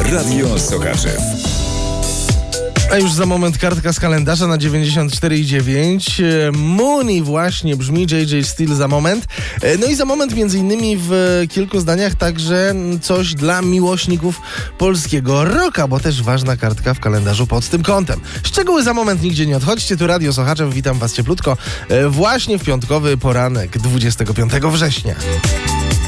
Radio Sochaczew. A już za moment kartka z kalendarza na 94,9. Mooney właśnie brzmi, JJ Steele za moment. No i za moment między innymi w kilku zdaniach także coś dla miłośników polskiego rocka, bo też ważna kartka w kalendarzu pod tym kątem. Szczegóły za moment, nigdzie nie odchodźcie. Tu Radio Sochaczew, witam was cieplutko właśnie w piątkowy poranek 25 września.